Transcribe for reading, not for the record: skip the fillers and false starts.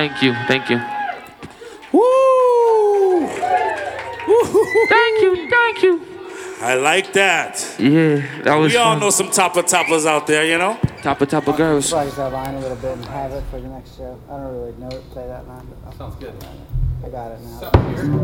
Thank you. Thank you. Woo! Thank you. Thank you. I like that. Yeah, that was We all fun. know some toppers out there, you know? Top of girls. Practice that line a little bit and have it for the next show. I don't really know it, say that line, but Sounds good. I got it now.